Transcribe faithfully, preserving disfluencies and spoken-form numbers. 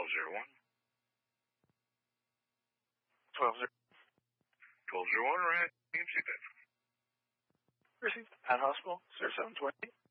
twelve zero one. twelve zero. twelve zero one, right? You can see that. Received. At hospital, zero seven twenty.